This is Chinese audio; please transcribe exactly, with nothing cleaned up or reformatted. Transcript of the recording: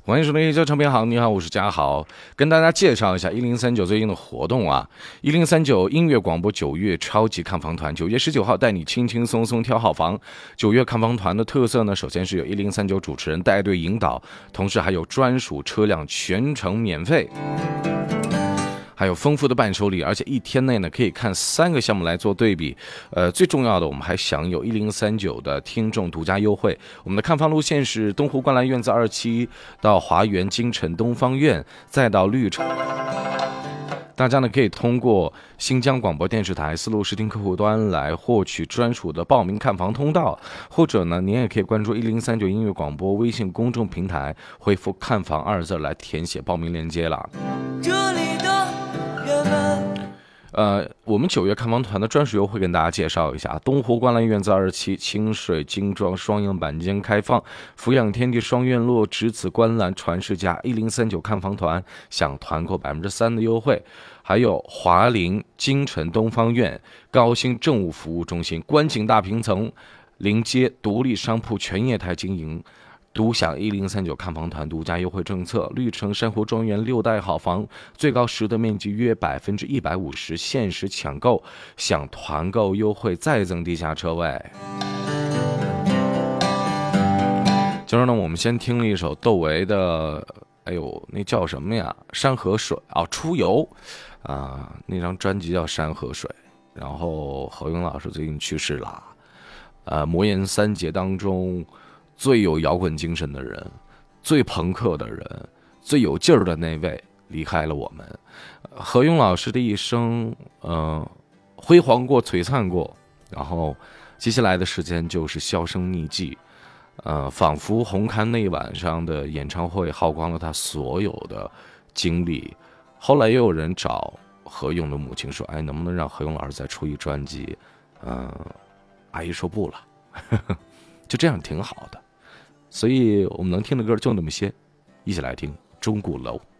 欢迎收听一周唱片行，你好，我是嘉豪，跟大家介绍一下一零三九最近的活动啊。一零三九音乐广播九月超级看房团，九月十九号带你轻轻松松挑好房。九月看房团的特色呢，首先是有一零三九主持人带队引导，同时还有专属车辆全程免费。还有丰富的伴手礼，而且一天内呢可以看三个项目来做对比。呃，最重要的，我们还享有一零三九的听众独家优惠。我们的看房路线是东湖观澜院子二期到华园京城东方院，再到绿城。大家呢可以通过新疆广播电视台丝路视听客户端来获取专属的报名看房通道，或者呢，您也可以关注一零三九音乐广播微信公众平台，回复“看房”二字来填写报名链接了。这里的人们。呃，我们九月看房团的专属优惠跟大家介绍一下：东湖观澜院子二期清水精装双阳板间开放，俯仰天地双院落，只此观澜传世家一零三九看房团享团购百分之三的优惠。还有华林京城东方院高新政务服务中心观景大平层临街独立商铺全业态经营，独享一零三九看房团独家优惠政策。绿城珊瑚庄园六代好房，最高实得面积约百分之一百五十，限时抢购，享团购优惠，再赠地下车位。今儿呢，我们先听了一首窦唯的，哎呦，那叫什么呀？山河水啊，出游啊，那张专辑叫《山河水》。然后何勇老师最近去世了，呃，魔岩三杰当中最有摇滚精神的人，最朋克的人，最有劲儿的那位离开了我们。何勇老师的一生，呃，辉煌过，璀璨过，然后接下来的时间就是销声匿迹。呃，仿佛红磡那晚上的演唱会耗光了他所有的精力。后来也有人找何勇的母亲说：“哎，能不能让何勇老师再出一专辑？”嗯、呃，阿姨说不了，呵呵，就这样挺好的。所以我们能听的歌就那么些，一起来听钟鼓楼。